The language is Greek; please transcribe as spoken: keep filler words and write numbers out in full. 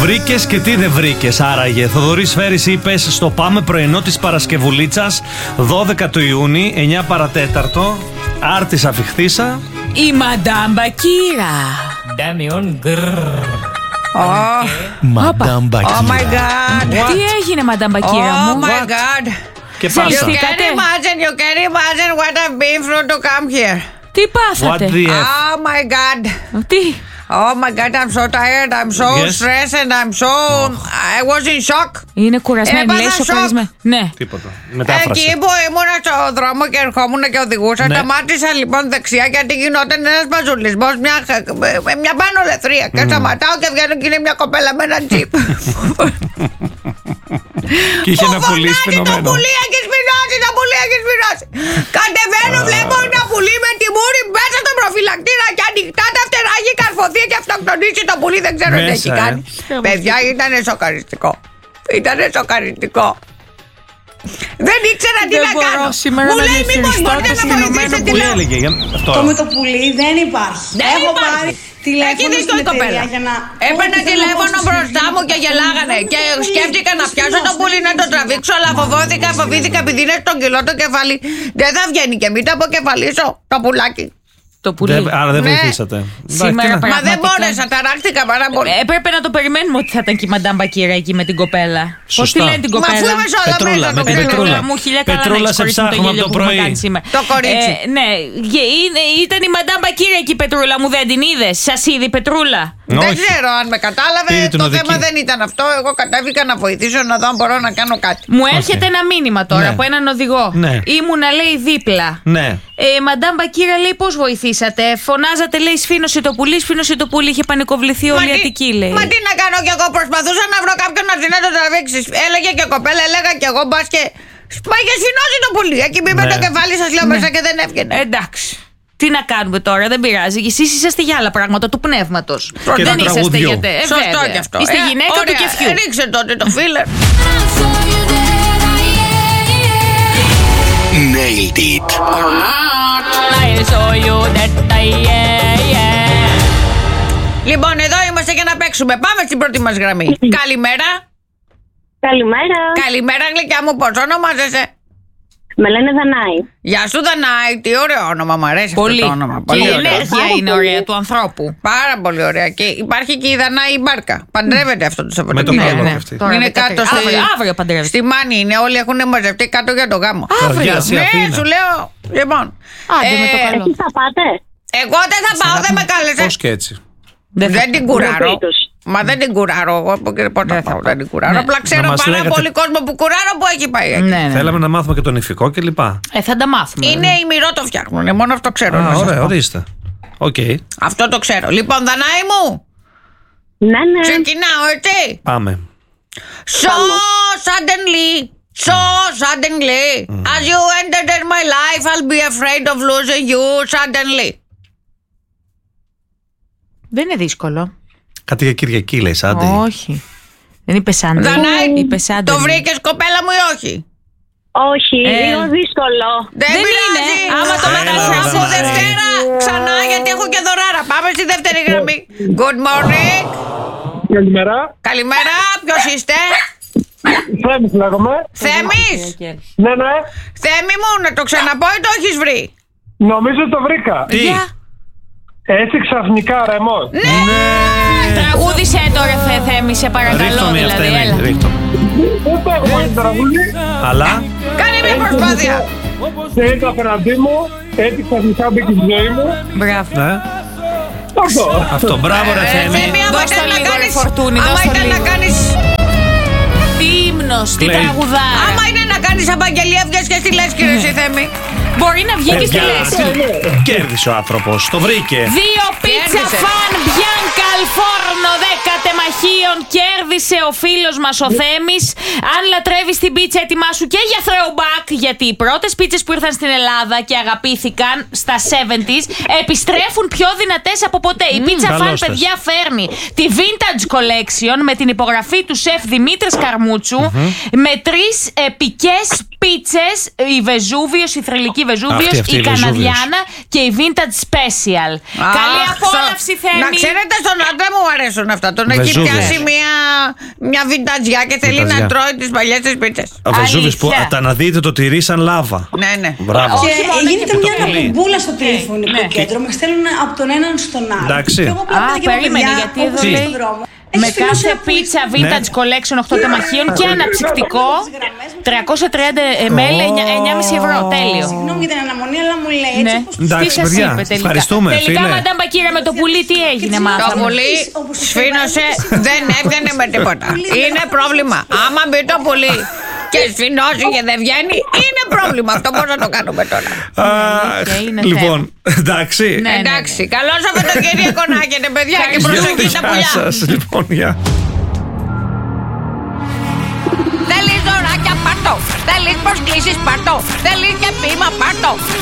Βρήκες και τι δεν βρήκες άραγε? Θοδωρής Σφαίρης είπες στο Πάμε πρωινό της Παρασκευουλίτσας δώδεκα του Ιούνιου, εννιά παρατέταρτο. Άρτης Αφιχθήσα. Η Μαντάμ Μπακύρα. Ντάμιον γκρρρ. Μαντάμ Μπακύρα. Oh my god. Τι έγινε, Μαντάμ Μπακύρα μου? Oh my god. Και You πάσα. can imagine, you can imagine what I've been through to come here. Τι πάθατε? What the F? Oh my god. Τι? Oh my god, I'm so tired, I'm so Yes. stressed and I'm so... I was in shock. Είναι κουρασμένη, Έπαθα λέει σοκ. σοκαρισμένη. Ναι. Τίποτα. Εκεί Μετάφραση. που ήμουν στο δρόμο και ερχόμουν και οδηγούσα, Ναι. σταμάτησα λοιπόν δεξιά γιατί γινόταν ένας μαζουλισμός, μια, με μια πάνω λεθρία. Και σταματάω και βγαίνω και είναι μια κοπέλα με ένα τζιπ. Και είχε ένα πουλί Το σπινωμένο. πουλί έχει σπινώσει, το πουλί έχει σπινώσει. Κατεβαίνω, βλέπω ένα πουλί με τη μούρη μέσα στο προφυλακτήρα και ανοιχτά τα φτερά, έχει καρφωθεί και αυτοκτονήσει το πουλί, δεν ξέρω τι Μέσα, έχει ε. κάνει. Παιδιά, ήταν σοκαριστικό. Ήταν σοκαριστικό. Δεν ήξερα τι Δεν να μπορώ κάνω. σήμερα Μου να λέει μήπως διαχειριστώ μπορείτε το να συγκεκριμένο βοηθήσετε. Που Τι λέω. έλεγε για αυτό. Το με το πουλί δεν υπάρχει. Δεν Έχω υπάρχει. πάρει Έχει τηλέφωνο δίκιο στην η κοπέλα. εταιρεία για να... Έπαιρνα Ό,τι θέλω να πω τηλέφωνο στο μπροστά σπίτι μου και γελάγανε. Και σκέφτηκα να πιάσω το πουλί να το τραβήξω, αλλά φοβήθηκα, φοβήθηκα επειδή είναι στον κιλό το κεφάλι. Δεν θα βγαίνει και μην το αποκεφαλίσω το πουλάκι. Το πουλί. Δεν- Άρα δεν Ναι. βοηθήσατε. Σήμερα Εντάξει, τι να- Μα δεν Πραγματικά. μπόρεσα, ταράχτηκα πάρα πολύ. Ε, Έπρεπε να το περιμένουμε ότι θα ήταν και η Μαντάμ Μπακύρα εκεί με την κοπέλα. Πώς Σωστά. τη λένε την Μα αφού κοπέλα? είμαι σε όλα Πετρούλα, μέσα με το την ξέρω. Πετρούλα. Μου χίλια καλά να Πετρούλα έχεις σε χωρίσει με το ψάχνουμε γέλιο από το που έχουμε πρωί. κάνει σήμερα. Το κορίτσι. Ε, ναι, Γε- είναι- ήταν η Μαντάμ Μπακύρα εκεί, Πετρούλα μου, δεν την είδες? Σας είδε η Πετρούλα? Δεν Όχι. ξέρω αν με κατάλαβε. Πήρε την Το οδική. θέμα δεν ήταν αυτό. Εγώ κατέβηκα να βοηθήσω να δω αν μπορώ να κάνω κάτι. Μου έρχεται ένα μήνυμα τώρα Ναι. από έναν οδηγό. Ναι. Ήμουνα, λέει, δίπλα. Ναι. Ε, Μαντάμ Μπακύρα, λέει, πώς βοηθήσατε? Φωνάζατε, λέει, σφήνωσε το πουλί, σφήνωσε το πουλί. Είχε πανικοβληθεί όλη η τι- Αττική, λέει. Μα τι να κάνω κι εγώ, προσπαθούσα να βρω κάποιον να έρθει να το τραβήξει. Έλεγε και κοπέλα, έλεγα κι εγώ μπα και. Μα είχε σφινώσει το πουλί. Εκεί μπήκε Ναι. το κεφάλι σα, λέω Ναι. μέσα και δεν έβγαινε. Εντάξει. Τι να κάνουμε τώρα, δεν πειράζει. Εσείς είσαστε για άλλα πράγματα του πνεύματος. Και Δεν του είσαστε τραγουδιού. για. τε- ε, Σωστό βέβαια. κι αυτό. Είστε Ε, γυναίκα ωραία. του κεφιού. Ε, Ρίξε τότε το φίλερ. Nailed it. I'll show you that I yeah, yeah. Λοιπόν, εδώ είμαστε για να παίξουμε. Πάμε στην πρώτη μα γραμμή. Καλημέρα. Καλημέρα. Καλημέρα, γλυκιά μου, πώ ονομάζεσαι? Με λένε Δανάη. Γεια σου, Δανάη. Τι ωραίο όνομα, μου αρέσει Πολύ. αυτό το όνομα. Και Πολύ η ωραίο. ενέργεια είναι ωραία του ανθρώπου. Πάρα πολύ ωραία. Και υπάρχει και η Δανάη Μπάρκα. Παντρεύεται αυτό το Με το Σαββατοκύριακο. καλό ναι. και αυτή. Τώρα Είναι δεκατρία. κάτω στη... Αύριο, αύριο παντρεύεται. Στη Μάνη είναι, όλοι έχουν μαζευτεί κάτω για το γάμο. Αύριο. Στη Ναι, Αθήνα. σου λέω. Λοιπόν. Άντε με το ε, καλό. Εσείς θα πάτε? Εγώ δεν θα πάω, δεν με κάλεσε. Πώς και έτσι. Δεν θα- Δεν την κουράρω. Τρίτος. Μα δεν την κουράρω. Εγώ από εκεί πότε θα πάω, δεν την κουράρω. Ναι. Απλά ξέρω Να μας πάρα λέγατε- πολύ κόσμο που κουράρω που έχει πάει εκεί. Ναι, ναι. Θέλαμε να μάθουμε και τον ηφικό και λοιπά. Ε, θα τα μάθουμε. Είναι η μυρό το φτιάχνουν, μόνο αυτό ξέρω. να Α, σας ωραία, πω. ορίστε. Οκ. Αυτό το ξέρω. Λοιπόν, Δανάη μου, Ναι, ναι. ξεκινάω έτσι. Πάμε. So suddenly, so suddenly, as you entered in my life, I'll be afraid of losing you suddenly. Δεν είναι δύσκολο. Κάτι για Κυριακή λέει, Σάντι. Όχι. Δεν είπε σαν. Δανάη, είπε σαν. το βρήκες κοπέλα μου ή όχι? Όχι, Ε. λίγο δύσκολο. Δεν, Δεν πειράζει. είναι. Άμα το Έλα, μεταφράσουμε. από Δευτέρα ξανά, γιατί έχω και δωράρα. Πάμε στη δεύτερη γραμμή. Good morning. Καλημέρα. Καλημέρα, ποιος είστε? Θέμης λέγομαι. Θέμης. Ναι, ναι. Θέμη μου, να το ξαναπώ ή το έχεις βρει? Νομίζω το βρήκα. Τι. Έτσι ξαφνικά ρεμός. Τραγούδισε τώρα, Θε, Θέμη, σε παρακαλώ. Ρίχτω μία Δηλαδή, αυτή. έλα. Ρίχτω. Δεν το έχω πολύ τραγούδι. Αλλά. Κάνε μια προσπάθεια. Σε ήρθα απέναντί μου. Έτσι ξαφνικά μπήκε στη ζωή μου. Μπράβο. Ναι. Αυτό. Αυτό. Μπράβο, ρε Θέμη. Θέμη, άμα Δώσ' το ήταν να λίγο, ρε κάνεις... Φορτούνη, άμα δώσ' το ήταν να λίγο. κάνεις... Τι ύμνος, τι Λέει. τραγουδάρα. Άμα είναι να κάνεις απαγγελία, βγες και στη Λέσχη, ρε εσύ, Θέμη. Μπορεί να βγει και στη Παιδιά, λέσχη. κέρδισε ο άνθρωπος. Το βρήκε. Δύο πίτσα Κέρδισε. φαν Μπιάνκα Αλφόρνο δέκα τεμαχίων. Κέρδισε ο φίλος μας ο Θέμης. Αν λατρεύεις την πίτσα, ετοιμάσου και για throwback. Γιατί οι πρώτες πίτσες που ήρθαν στην Ελλάδα και αγαπήθηκαν στα εβδομήντα επιστρέφουν πιο δυνατές από ποτέ. Η πίτσα καλώς φαν, θες. παιδιά, φέρνει τη Vintage Collection με την υπογραφή του σεφ Δημήτρης Καρμούτσου, με τρεις επικές πίτσες, η Βεζούβιος, η θρυλική Βεζούβιος, Αυτή, αυτή, η η Βεζούβιος. Καναδιάνα και η Vintage Special. Καλή Αχ, απόλαυση, στο- Θέμη. Να ξέρετε, στον άντρα μου αρέσουν αυτά Τον έχει Βεζούβιος. πιάσει μια, μια βιντατζιά και θέλει Βιντατζιά. να τρώει τις παλιές της πίτσες. Ο Βεζούβιος που Αλήθεια. τα αναδύεται το τυρί σαν λάβα. Ναι, ναι. Μπράβο. Όχι Και μόνο γίνεται και μια το πουλί. καμπούλα στο τηλεφωνικό ναι. κέντρο. Με στέλνουν από τον έναν στον άλλο. Εντάξει. Και εγώ απλά Α, πήγα και είπα, περίμενε, παιδιά, γιατί όπως εδώ είναι λέει στον δρόμο, με έχεις φιλώσει κάθε ένα πουλί. πίτσα Vintage Collection οκτώ τεμαχίων και αναψυκτικό τριακόσια τριάντα μιλιλίτρα εννιά κόμμα πέντε ευρώ. Τέλειο. Συγγνώμη για την αναμονή, αλλά μου λέει Ναι. έτσι όπως Εντάξει, Τι σας παιδιά, είπε τελικά? ευχαριστούμε, Τελικά, φίλε. Μαντάμ Μπακύρα, με το πουλί τι έγινε, Το μάθαμε. πουλί όπως το σφήνωσε, φεύγει. δεν έβγαινε με τίποτα. Είναι πρόβλημα. Άμα μπει το πουλί και σφινώσει και δεν βγαίνει, είναι πρόβλημα. Αυτό πώς να το κάνουμε τώρα. Α, αλήθεια, είναι λοιπόν, εντάξει. Ναι, ναι. Εντάξει, καλό Σαββατοκύριακο να έχετε, παιδιά, και προσοχή στα Γεια πουλιά. σας, λοιπόν, γεια. Θέλεις δωράκια, πάρτο. Θέλεις προσκλήσεις, πάρτο. Θέλεις και ποίημα, πάρτο.